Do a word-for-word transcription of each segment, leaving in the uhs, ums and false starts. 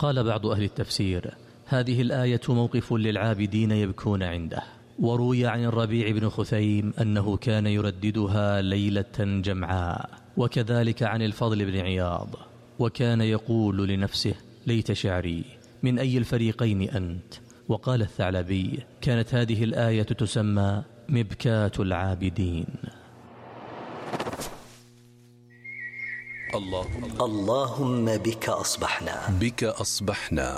قال بعض أهل التفسير: هذه الآية موقف للعابدين يبكون عنده. وروي عن الربيع بن خثيم أنه كان يرددها ليلة جمعاء، وكذلك عن الفضل بن عياض، وكان يقول لنفسه: ليت شعري من أي الفريقين أنت. وقال الثعلبي: كانت هذه الآية تسمى مبكاة العابدين. اللهم, اللهم بك أصبحنا بك أصبحنا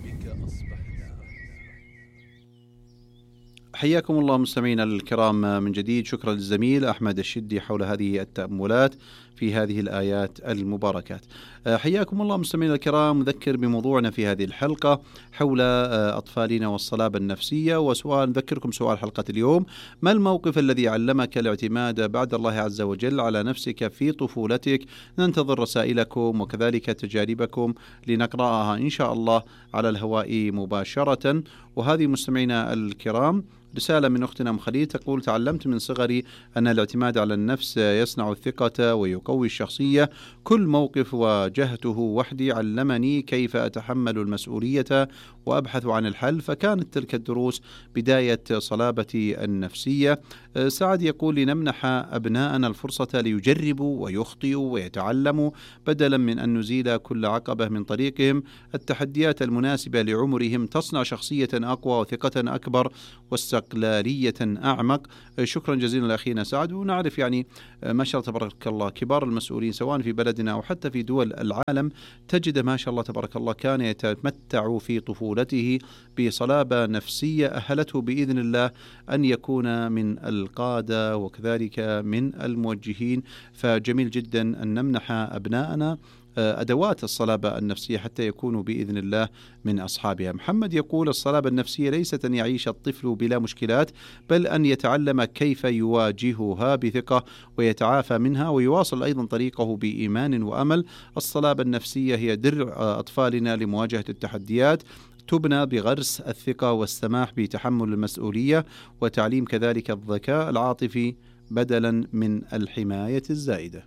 حياكم الله مستمعينا الكرام من جديد. شكرا للزميل أحمد الشدي حول هذه التأملات في هذه الآيات المباركات. حياكم الله مستمعينا الكرام. نذكر بموضوعنا في هذه الحلقة حول أطفالنا والصلابة النفسية، وسؤال نذكركم سؤال حلقة اليوم: ما الموقف الذي علمك الاعتماد بعد الله عز وجل على نفسك في طفولتك؟ ننتظر رسائلكم وكذلك تجاربكم لنقرأها إن شاء الله على الهواء مباشرة. وهذه مستمعينا الكرام رسالة من أختنا أم خليل تقول: تعلمت من صغري أن الاعتماد على النفس يصنع الثقة ويقوي الشخصية. كل موقف واجهته وحدي علمني كيف أتحمل المسؤولية وأبحث عن الحل، فكانت تلك الدروس بداية صلابتي النفسية. سعد يقول: لنمنح أبناءنا الفرصة ليجربوا ويخطئوا ويتعلموا بدلا من أن نزيل كل عقبة من طريقهم. التحديات المناسبة لعمرهم تصنع شخصية أقوى وثقة أكبر واستقلالية أعمق. شكرا جزيلا لأخينا سعد. ونعرف يعني ما شاء الله تبارك الله كبار المسؤولين سواء في بلدنا أو حتى في دول العالم، تجد ما شاء الله تبارك الله كان يتمتع في طفولته بصلابة نفسية أهلته بإذن الله أن يكون من القادة وكذلك من الموجهين. فجميل جدا أن نمنح أبناءنا أدوات الصلابة النفسية حتى يكونوا بإذن الله من أصحابها. محمد يقول: الصلابة النفسية ليست أن يعيش الطفل بلا مشكلات، بل أن يتعلم كيف يواجهها بثقة ويتعافى منها ويواصل أيضا طريقه بإيمان وأمل. الصلابة النفسية هي درع أطفالنا لمواجهة التحديات، تبنى بغرس الثقة والسماح بتحمل المسؤولية وتعليم كذلك الذكاء العاطفي بدلا من الحماية الزائدة.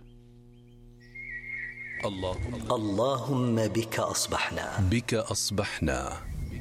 اللهم, اللهم بك أصبحنا بك أصبحنا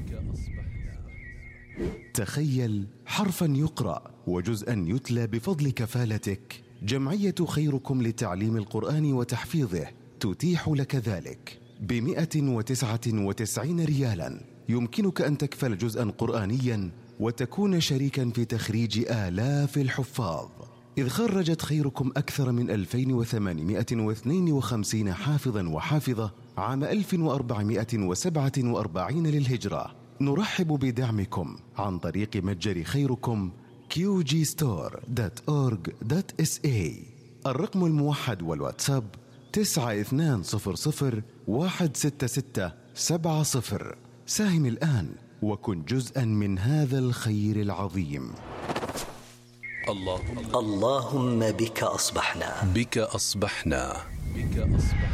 تخيل حرفا يقرأ وجزءا يتلى بفضل كفالتك. جمعية خيركم لتعليم القرآن وتحفيظه تتيح لك ذلك بمئة وتسعة وتسعين ريالا. يمكنك أن تكفل جزءا قرآنيا وتكون شريكا في تخريج آلاف الحفاظ، إذ خرجت خيركم أكثر من ألفين وثمانمئة واثنين وخمسين حافظا وحافظة عام ألف وأربعمئة وسبعة وأربعين للهجرة. نرحب بدعمكم عن طريق متجر خيركم كيو جي ستور دوت أورج دوت إس إيه. الرقم الموحد والواتساب تسعة اثنان صفر صفر واحد ستة ستة سبعة صفر. ساهم الآن وكن جزءا من هذا الخير العظيم. اللهم, اللهم بك أصبحنا بك أصبحنا بك أصبحنا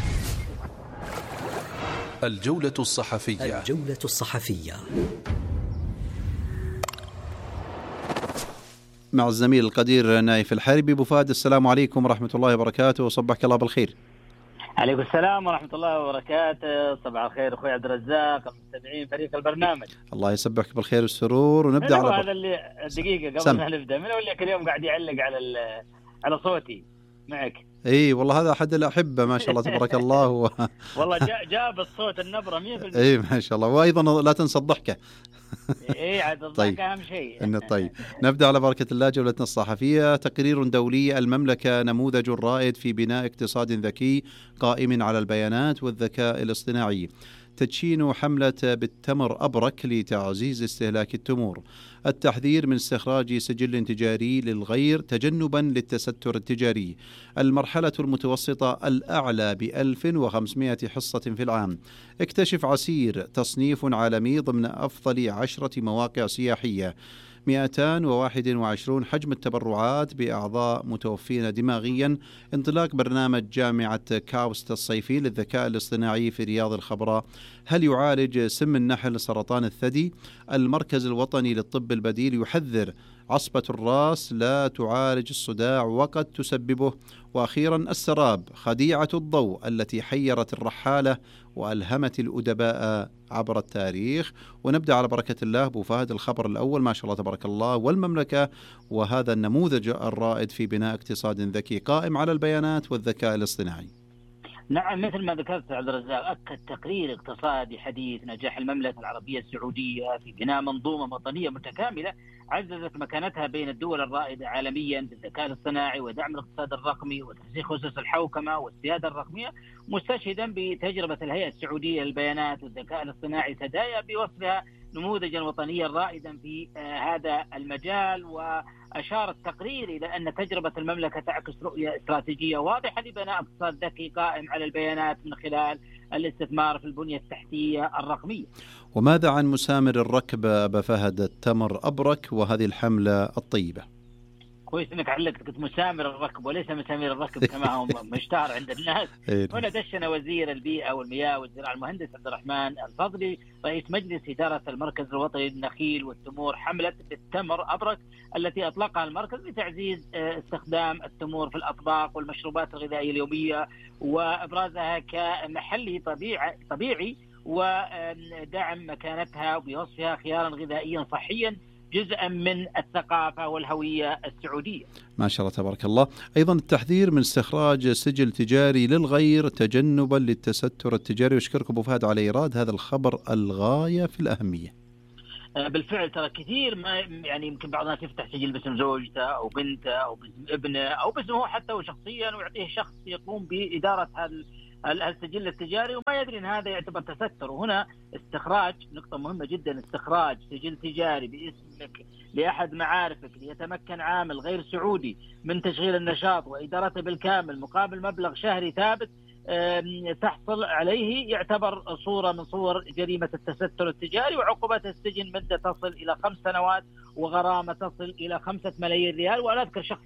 الجولة الصحفية الجولة الصحفية مع الزميل القدير نايف الحربي. أبو فهد، السلام عليكم ورحمة الله وبركاته، وصبحك الله بالخير. عليكم السلام ورحمة الله وبركاته. صباح الخير أخوي عبد الرزاق، المستمعين فريق البرنامج. الله يسبحك بالخير والسرور. ونبدأ على هذا اللي الدقيقة قبل ما نبدأ، من اللي اليوم قاعد يعلق على على صوتي معك؟ اي والله هذا احد الاحبه ما شاء الله تبارك الله و... والله جاب الصوت النبره مية بالمية. اي ما شاء الله. وايضا لا تنسى الضحكه. اي عاد الضحكه طيب. اهم شيء. إن طيب نبدا على بركه الله جولتنا الصحفيه. تقرير دولي: المملكه نموذج رائد في بناء اقتصاد ذكي قائم على البيانات والذكاء الاصطناعي. تدشين حملة بالتمر أبرك لتعزيز استهلاك التمور. التحذير من استخراج سجل تجاري للغير تجنبا للتستر التجاري. المرحلة المتوسطة الأعلى بألف وخمسمائة حصة في العام. اكتشف عسير تصنيف عالمي ضمن أفضل عشرة مواقع سياحية. مئتين وواحد وعشرين حجم التبرعات بأعضاء متوفين دماغيا. انطلاق برنامج جامعة كاوست الصيفي للذكاء الاصطناعي في رياض الخبراء. هل يعالج سم النحل سرطان الثدي؟ المركز الوطني للطب البديل يحذر عصبة الرأس لا تعالج الصداع وقد تسببه. وأخيرا السراب خديعة الضوء التي حيرت الرحالة وألهمت الأدباء عبر التاريخ. ونبدأ على بركة الله أبو فهد، الخبر الأول ما شاء الله تبارك الله، والمملكة وهذا النموذج الرائد في بناء اقتصاد ذكي قائم على البيانات والذكاء الاصطناعي. نعم، مثل ما ذكرت عبد الرزاق، أكد تقرير اقتصادي حديث نجاح المملكة العربية السعودية في بناء منظومة وطنية متكاملة عززت مكانتها بين الدول الرائدة عالميا بالذكاء الاصطناعي ودعم الاقتصاد الرقمي وترسيخ أسس الحوكمة والسيادة الرقمية، مستشهدا بتجربة الهيئة السعودية للبيانات والذكاء الاصطناعي تدايا بوصفها نموذجا وطنيا رائدا في هذا المجال. وأشار التقرير إلى أن تجربة المملكة تعكس رؤية استراتيجية واضحة لبناء اقتصاد ذكي قائم على البيانات من خلال الاستثمار في البنية التحتية الرقمية. وماذا عن مسامر الركب أبا فهد التمر أبرك وهذه الحملة الطيبة؟ كويس انك علقت، كنت مسامر الركب وليس مسامير الركب كما هو مشتهر عند الناس. هنا دشن وزير البيئة والمياه والزراعة المهندس عبد الرحمن الفضلي رئيس مجلس إدارة المركز الوطني للنخيل والتمور حملة التمر أبرك التي أطلقها المركز لتعزيز استخدام التمور في الأطباق والمشروبات الغذائية اليومية وإبرازها كمحلي طبيعي طبيعي ودعم مكانتها بوصفها خيارا غذائيا صحيا جزءا من الثقافة والهوية السعودية. ما شاء الله تبارك الله. أيضا التحذير من استخراج سجل تجاري للغير تجنبا للتستر التجاري، واشكركم أبو فهد على إيراد هذا الخبر الغاية في الأهمية. بالفعل ترى كثير ما يعني يمكن بعض الناس يفتح سجل باسم زوجته أو بنته أو باسم ابنه أو باسمه حتى وشخصيا ويعطيه شخص يقوم بإدارة هذا السجل التجاري وما يدري ان هذا يعتبر تستر. وهنا استخراج نقطة مهمة جدا، استخراج سجل تجاري باسمك لأحد معارفك ليتمكن عامل غير سعودي من تشغيل النشاط وإدارته بالكامل مقابل مبلغ شهري ثابت تحصل عليه يعتبر صورة من صور جريمة التستر التجاري، وعقوبة السجن مدة تصل إلى خمس سنوات وغرامة تصل إلى خمسة ملايين ريال. وأنا أذكر شخص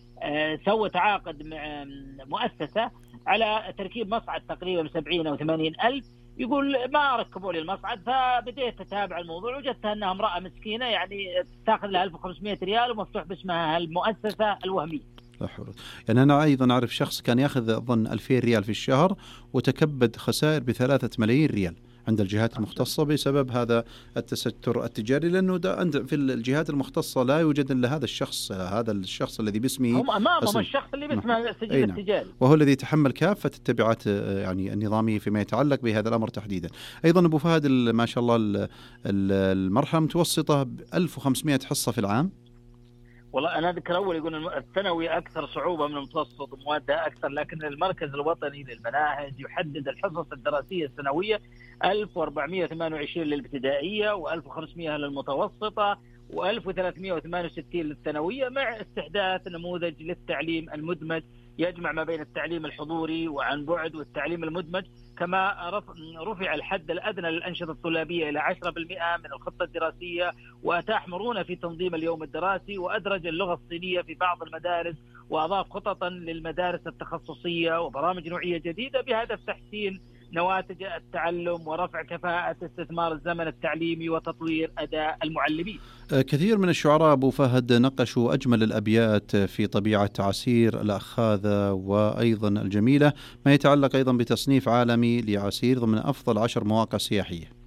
سوى تعاقد مع مؤسسة على تركيب مصعد تقريبا بسبعين أو ثمانين ألف، يقول ما ركبوا لي المصعد، فبديت أتابع الموضوع وجدتها أنها امرأة مسكينة يعني تأخذ لها ألف وخمسمائة ريال ومفتوح باسمها المؤسسة الوهمية. يعني أنا أيضا أعرف شخص كان يأخذ أظن ألفين ريال في الشهر وتكبد خسائر بثلاثة ملايين ريال عند الجهات المختصة بسبب هذا التستر التجاري، لأنه ده في الجهات المختصة لا يوجد إلا هذا الشخص هذا الشخص الذي باسمه هم أمامهم الشخص اللي باسمه السجل التجاري، وهو الذي يتحمل كافة التبعات يعني النظامية فيما يتعلق بهذا الأمر تحديدا. أيضا أبو فهد ما شاء الله المرحلة المتوسطة ألف وخمسمائة حصة في العام. والله أنا أذكر أول يقول الثانوي أكثر صعوبة من المتوسط وموادها أكثر، لكن المركز الوطني للمناهج يحدد الحصص الدراسية السنوية ألف وأربعمائة وثمانية وعشرين للابتدائية وألف وخمسمائة للمتوسطة وألف وثلاثمائة وثمانية وستين للثانوية، مع استحداث نموذج للتعليم المدمج يجمع ما بين التعليم الحضوري وعن بعد والتعليم المدمج. كما رفع الحد الأدنى للأنشطة الطلابية إلى عشرة بالمئة من الخطة الدراسية، وأتاح مرونة في تنظيم اليوم الدراسي، وأدرج اللغة الصينية في بعض المدارس، وأضاف خططا للمدارس التخصصية وبرامج نوعية جديدة بهدف تحسين نواتج التعلم ورفع كفاءة استثمار الزمن التعليمي وتطوير أداء المعلمين. كثير من الشعراء أبو فهد نقشوا أجمل الأبيات في طبيعة عسير الأخاذة وأيضا الجميلة، ما يتعلق أيضا بتصنيف عالمي لعسير ضمن أفضل عشر مواقع سياحية.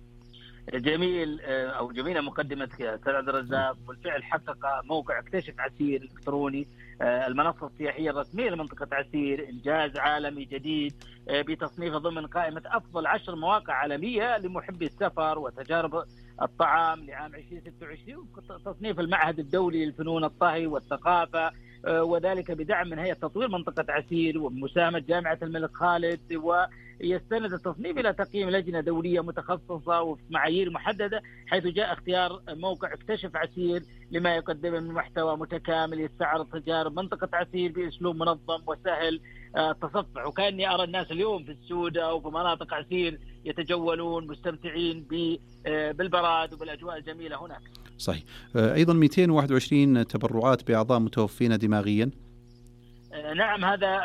جميل أو جميلة مقدمتك يا أستاذ عبد الرزاق. بالفعل حقق موقع اكتشف عسير الإلكتروني المنصة السياحية الرسمية لمنطقة عسير إنجاز عالمي جديد بتصنيفه ضمن قائمة أفضل عشر مواقع عالمية لمحبي السفر وتجارب الطعام لعام ألفين وستة وعشرين، تصنيف المعهد الدولي للفنون الطهي والثقافة، وذلك بدعم من هيئة تطوير منطقة عسير وبمساهمة جامعة الملك خالد. ويستند التصنيف إلى تقييم لجنة دولية متخصصة وفي معايير محددة، حيث جاء اختيار موقع اكتشف عسير لما يقدمه من محتوى متكامل يستعرض تجارب منطقة عسير بأسلوب منظم وسهل التصفح. وكأني أرى الناس اليوم في السودة أو في مناطق عسير يتجولون مستمتعين بالبراد وبالأجواء الجميلة هناك. صحيح. أيضا مئتين وواحد وعشرين تبرعات بأعضاء متوفين دماغيا. نعم، هذا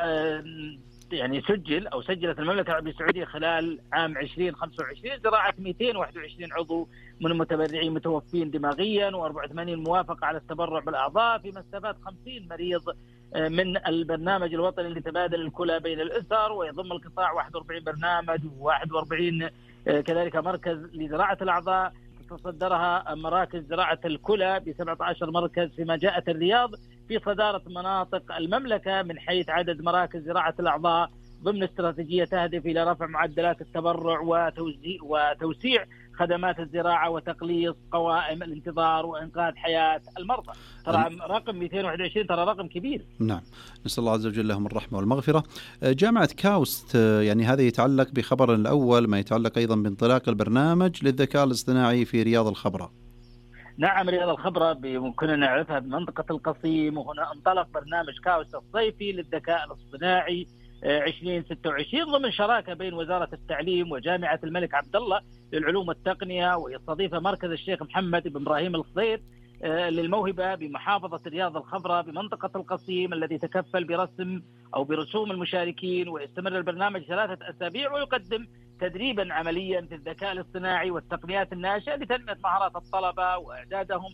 يعني سجل أو سجلت المملكة العربية السعودية خلال عام ألفين وخمسة وعشرين زراعة مئتين وواحد وعشرين عضو من المتبرعين متوفين دماغيا، وأربعة وثمانين موافقة على التبرع بالأعضاء، فيما استفاد خمسين مريض من البرنامج الوطني لتبادل الكلى بين الأسر، ويضم القطاع واحد وأربعين برنامج وواحد وأربعين كذلك مركز لزراعة الأعضاء تتصدرها مراكز زراعة الكلى بسبعة عشر مركز، فيما جاءت الرياض في صدارة مناطق المملكة من حيث عدد مراكز زراعة الأعضاء ضمن استراتيجية تهدف إلى رفع معدلات التبرع وتوزيع, وتوسيع خدمات الزراعة وتقليص قوائم الانتظار وإنقاذ حياة المرضى. ترى رقم مئتين وواحد وعشرين ترى رقم كبير. نعم، نسأل الله عز وجل لهم الرحمة والمغفرة. جامعة كاوست، يعني هذا يتعلق بخبر الأول، ما يتعلق أيضا بانطلاق البرنامج للذكاء الاصطناعي في رياض الخبرة. نعم، رياض الخبرة بممكننا نعرفها بمنطقة القصيم، وهنا انطلق برنامج كاوست الصيفي للذكاء الاصطناعي عشرين ستة وعشرين ضمن شراكة بين وزارة التعليم وجامعة الملك عبد الله للعلوم والتقنية، ويستضيف مركز الشيخ محمد بن إبراهيم الخضير للموهبة بمحافظة رياض الخبرة بمنطقة القصيم، الذي تكفل برسم أو برسوم المشاركين. ويستمر البرنامج ثلاثة أسابيع ويقدم تدريبا عمليا في الذكاء الاصطناعي والتقنيات الناشئة لتنمية مهارات الطلبة وإعدادهم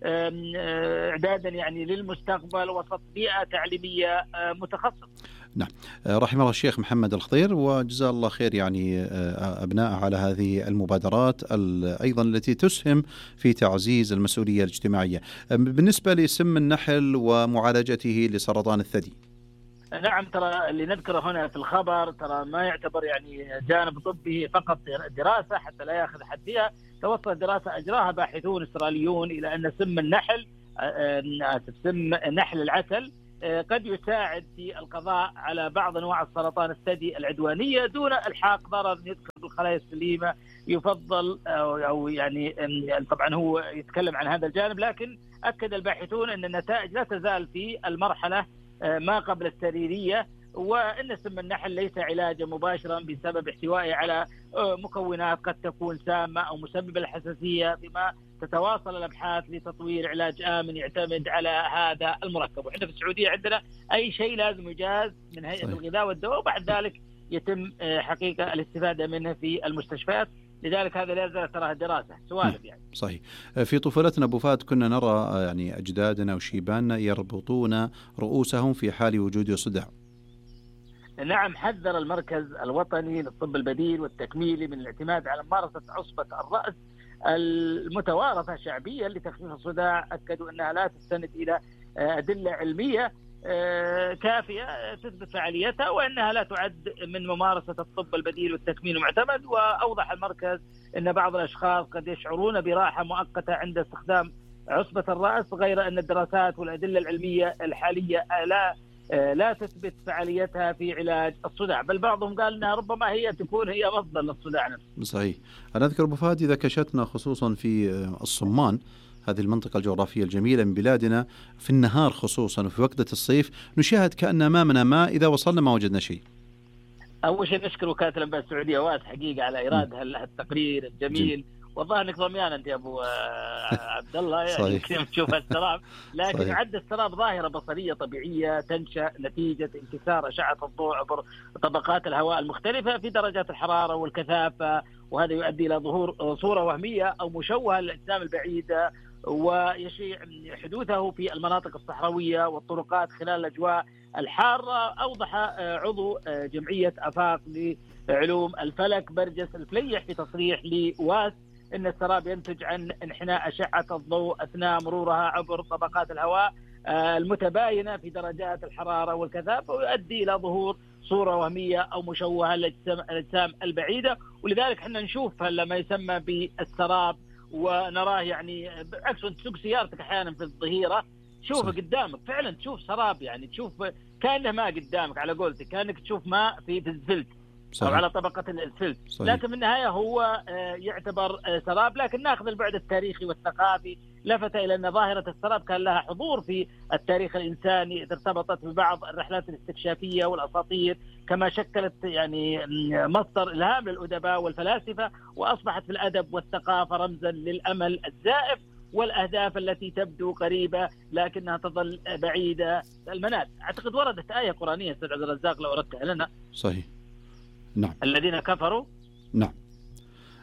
إعدادا يعني للمستقبل وسط بيئة تعليمية متخصصة. نعم، رحم الله الشيخ محمد الخضير وجزاه الله خير يعني أبناء على هذه المبادرات أيضا التي تسهم في تعزيز المسؤولية الاجتماعية. بالنسبة لسم النحل ومعالجته لسرطان الثدي، نعم، ترى اللي نذكره هنا في الخبر ترى ما يعتبر يعني جانب طبي فقط دراسة حتى لا يأخذ حد فيها. توصلت دراسة أجراها باحثون إسرائيليون إلى أن سم النحل آسف سم نحل العسل قد يساعد في القضاء على بعض أنواع السرطان الثدي العدوانية دون إلحاق ضرر يدخل بالخلايا السليمة. يفضل أو يعني طبعا هو يتكلم عن هذا الجانب، لكن أكد الباحثون أن النتائج لا تزال في المرحلة ما قبل السريرية، وأن سم النحل ليس علاجا مباشرا بسبب احتوائه على مكونات قد تكون سامة أو مسببة للحساسية، بما تتواصل الأبحاث لتطوير علاج آمن يعتمد على هذا المركب. وإحنا في السعودية عندنا أي شيء لازم يجاز من هيئة الغذاء والدواء، وبعد ذلك يتم حقيقة الاستفادة منه في المستشفيات. لذلك هذا لا زالت تراها دراسة سوالف يعني. صحيح. في طفولتنا أبو فهد كنا نرى يعني أجدادنا وشيباننا يربطون رؤوسهم في حال وجود صداع. نعم، حذر المركز الوطني للطب البديل والتكميلي من الاعتماد على ممارسة عصبة الرأس المتوارثة شعبيا لتخفيف الصداع. أكدوا أنها لا تستند إلى أدلة علمية كافية تثبت فعاليتها، وأنها لا تعد من ممارسة الطب البديل والتكميل المعتمد. وأوضح المركز أن بعض الأشخاص قد يشعرون براحة مؤقتة عند استخدام عصبة الرأس، غير أن الدراسات والأدلة العلمية الحالية لا لا تثبت فعاليتها في علاج الصداع، بل بعضهم قال أنها ربما هي تكون هي مصدر للصداع نفسه. صحيح. أنا أذكر أبو فهد إذا كشتنا خصوصا في الصمان، هذه المنطقة الجغرافية الجميلة من بلادنا، في النهار خصوصا وفي وقت الصيف نشاهد كأن أمامنا ماء، إذا وصلنا ما وجدنا شيء. أول شيء نشكر وكالة الأنباء السعودية واس حقيقة على إيراد هالتقرير الجميل. والله انك ضميان انت يا ابو عبد الله يعني كيف تشوف السراب، لكن عد السراب ظاهره بصريه طبيعيه تنشا نتيجه انكسار اشعه الضوء عبر طبقات الهواء المختلفه في درجات الحراره والكثافه، وهذا يؤدي الى ظهور صوره وهميه او مشوهه للاجسام البعيده، ويشيع حدوثه في المناطق الصحراويه والطرقات خلال الاجواء الحاره. اوضح عضو جمعيه افاق لعلوم الفلك برجس الفليح في تصريح لواس إن السراب ينتج عن انحناء أشعة الضوء أثناء مرورها عبر طبقات الهواء المتباينة في درجات الحرارة والكثافة، ويؤدي إلى ظهور صورة وهمية أو مشوهة للأجسام البعيدة. ولذلك احنا نشوف لما يسمى بالسراب ونراه يعني عكس أنت تسوق سيارتك أحيانا في الظهيرة تشوفه قدامك فعلا تشوف سراب، يعني تشوف كأنه ماء قدامك على قولتك، كأنك تشوف ماء في في الزلت أو على طبقة الفلت. لكن في النهاية هو يعتبر سراب. لكن ناخذ البعد التاريخي والثقافي، لفت إلى أن ظاهرة السراب كان لها حضور في التاريخ الإنساني، ارتبطت ببعض الرحلات الاستكشافية والأساطير، كما شكلت يعني مصدر إلهام للأدباء والفلاسفة، وأصبحت في الأدب والثقافة رمزا للأمل الزائف والأهداف التي تبدو قريبة لكنها تظل بعيدة المنال. أعتقد وردت آية قرآنية أستاذ عبد الرزاق لو أردتها لنا. صحيح. نعم. الذين كفروا. نعم.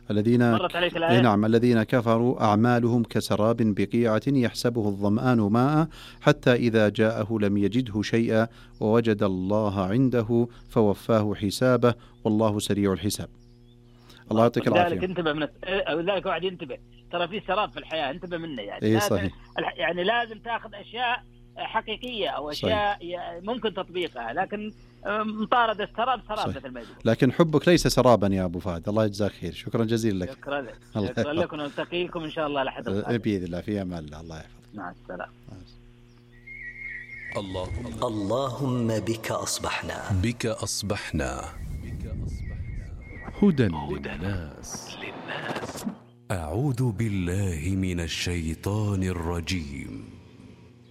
الذين مرت عليك الآية؟ نعم. الذين كفروا أعمالهم كسراب بقيعة يحسبه الظمآن ماء حتى إذا جاءه لم يجده شيئا ووجد الله عنده فوفاه حسابه والله سريع الحساب. الله يعطيك العافية. لذلك انتبه من لذلك واحد ينتبه، ترى في سراب في الحياة، انتبه منه يعني. إيه صحيح. يعني لازم تأخذ أشياء حقيقية أو أشياء صحيح. ممكن تطبيقها، لكن مطاردة السراب سراب مثل ما يقول. لكن حبك ليس سرابا يا أبو فهد. الله يجزاك خير. شكرا جزيلا لك. شكرا لك. شكرا لكم ونلتقيكم إن شاء الله لحد القادم بإذن الله. في أمان الله. الله يحفظك. مع السلامة. اللهم اللهم بك أصبحنا بك أصبحنا هدى للناس. أعوذ بالله من الشيطان الرجيم.